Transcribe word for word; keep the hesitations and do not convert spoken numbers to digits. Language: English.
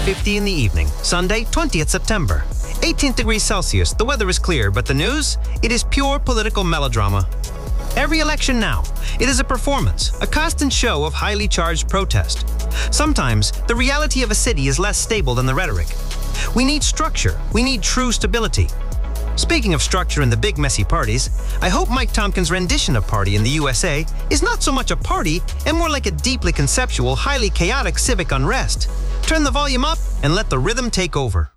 fifty in the evening, Sunday, twentieth September. eighteenth degrees Celsius, the weather is clear, but the news? It is pure political melodrama. Every election now, it is a performance, a constant show of highly charged protest. Sometimes, the reality of a city is less stable than the rhetoric. We need structure, we need true stability. Speaking of structure in the big messy parties, I hope Mike Tompkins' rendition of Party in the U S A is not so much a party and more like a deeply conceptual, highly chaotic civic unrest. Turn the volume up and let the rhythm take over.